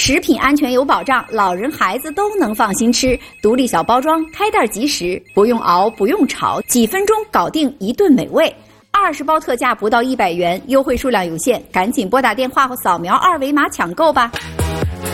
食品安全有保障，老人孩子都能放心吃。独立小包装，开袋即食，不用熬，不用炒，几分钟搞定一顿美味。20包特价不到100元，优惠数量有限，赶紧拨打电话或扫描2维码抢购吧。